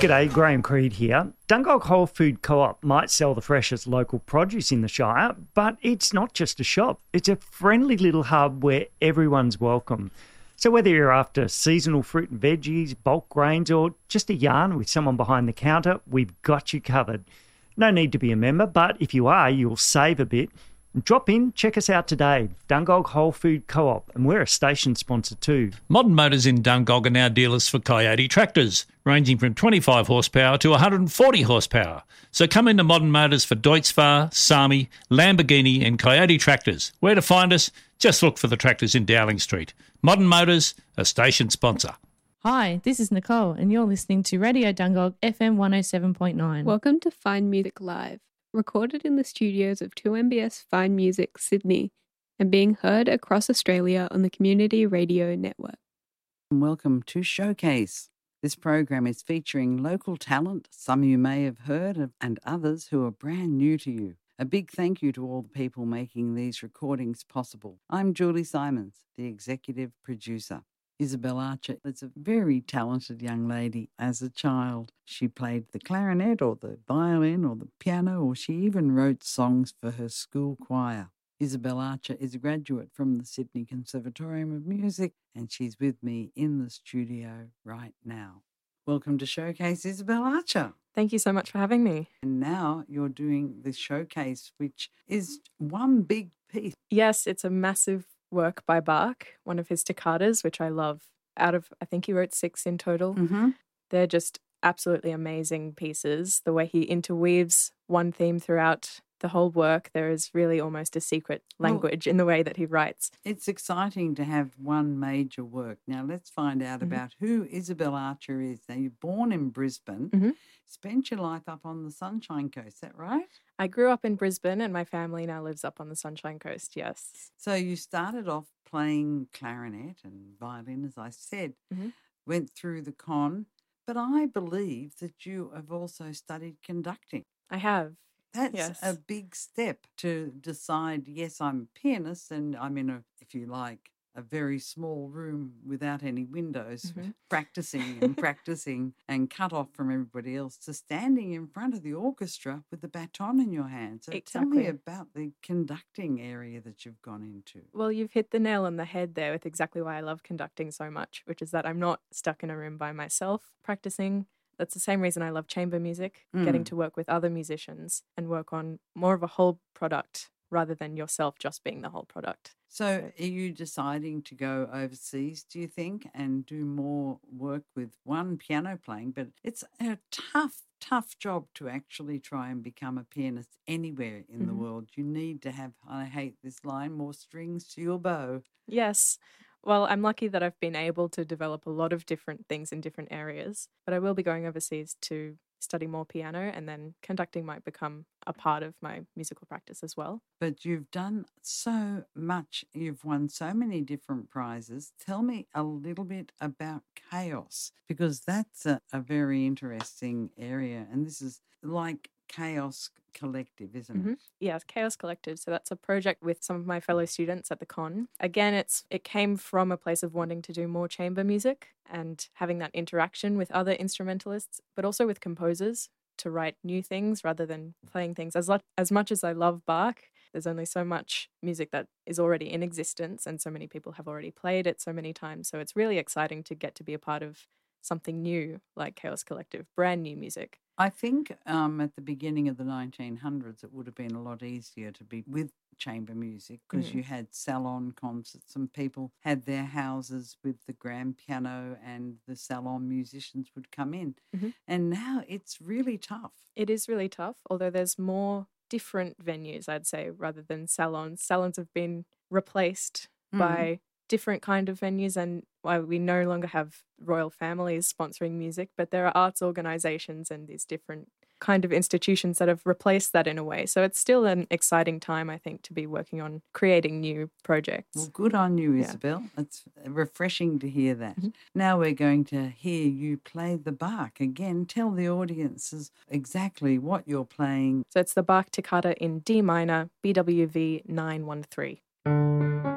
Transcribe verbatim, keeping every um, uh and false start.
G'day, Graham Creed here. Dungog Whole Food Co-op might sell the freshest local produce in the Shire, but it's not just a shop. It's a friendly little hub where everyone's welcome. So whether you're after seasonal fruit and veggies, bulk grains, or just a yarn with someone behind the counter, we've got you covered. No need to be a member, but if you are, you'll save a bit. Drop in, check us out today, Dungog Whole Food Co-op, and we're a station sponsor too. Modern Motors in Dungog are now dealers for Coyote tractors, ranging from twenty-five horsepower to one hundred forty horsepower. So come into Modern Motors for Deutz-Fahr, Sami, Lamborghini and Coyote tractors. Where to find us? Just look for the tractors in Dowling Street. Modern Motors, a station sponsor. Hi, this is Nicole, and you're listening to Radio Dungog F M one oh seven point nine. Welcome to Fine Music Live, recorded in the studios of two M B S Fine Music, Sydney, and being heard across Australia on the Community Radio Network. Welcome to Showcase. This program is featuring local talent, some you may have heard of, and others who are brand new to you. A big thank you to all the people making these recordings possible. I'm Julie Simons, the executive producer. Isabel Archer is a very talented young lady. As a child, she played the clarinet or the violin or the piano, or she even wrote songs for her school choir. Isabel Archer is a graduate from the Sydney Conservatorium of Music, and she's with me in the studio right now. Welcome to Showcase, Isabel Archer. Thank you so much for having me. And now you're doing this showcase, which is one big piece. Yes, it's a massive work by Bach, one of his toccatas, which I love. Out of, I think he wrote six in total. Mm-hmm. They're just absolutely amazing pieces. The way he interweaves one theme throughout the whole work, there is really almost a secret language well, in the way that he writes. It's exciting to have one major work. Now let's find out mm-hmm. about who Isabel Archer is. Now you're born in Brisbane, mm-hmm. spent your life up on the Sunshine Coast, is that right? I grew up in Brisbane and my family now lives up on the Sunshine Coast, yes. So you started off playing clarinet and violin, as I said, mm-hmm. went through the con, but I believe that you have also studied conducting. I have. That's yes. a big step to decide, yes, I'm a pianist and I'm in a, if you like, a very small room without any windows, mm-hmm. practicing and practicing and cut off from everybody else, to standing in front of the orchestra with the baton in your hand. So exactly. tell me about the conducting area that you've gone into. Well, you've hit the nail on the head there with exactly why I love conducting so much, which is that I'm not stuck in a room by myself practicing. That's the same reason I love chamber music, mm. getting to work with other musicians and work on more of a whole product rather than yourself just being the whole product. So are you deciding to go overseas, do you think, and do more work with one piano playing? But it's a tough, tough job to actually try and become a pianist anywhere in mm-hmm. the world. You need to have, I hate this line, more strings to your bow. Yes. Well, I'm lucky that I've been able to develop a lot of different things in different areas, but I will be going overseas to study more piano, and then conducting might become a part of my musical practice as well. But you've done so much. You've won so many different prizes. Tell me a little bit about Chaos, because that's a, a very interesting area. And this is like Chaos Collective, isn't mm-hmm. it? Yeah, Chaos Collective. So that's a project with some of my fellow students at the con. Again, it's it came from a place of wanting to do more chamber music and having that interaction with other instrumentalists, but also with composers to write new things rather than playing things. As, lo- as much as I love Bach, there's only so much music that is already in existence and so many people have already played it so many times. So it's really exciting to get to be a part of something new like Chaos Collective, brand new music. I think um, at the beginning of the nineteen hundreds, it would have been a lot easier to be with chamber music because mm. you had salon concerts and people had their houses with the grand piano and the salon musicians would come in. Mm-hmm. And now it's really tough. It is really tough, although there's more different venues, I'd say, rather than salons. Salons have been replaced mm. by different kind of venues, and why we no longer have royal families sponsoring music, but there are arts organisations and these different kind of institutions that have replaced that in a way. So it's still an exciting time, I think, to be working on creating new projects. Well, good on you, Isabel. Yeah. It's refreshing to hear that. Mm-hmm. Now we're going to hear you play the Bach. Again, tell the audiences exactly what you're playing. So it's the Bach Toccata in D minor, B W V nine one three.